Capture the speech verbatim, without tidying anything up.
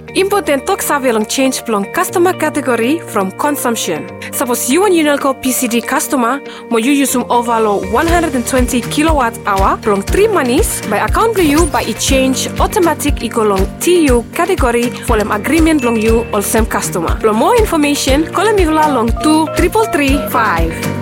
Important talk sabi long change long customer category from consumption. Suppose you and Unelco P C D customer, mo you use um overload one hundred twenty kilowatt hour long three monies by account to you by it change automatic equal long T U category for them agreement long you or same customer. For more information, call me long two triple three five.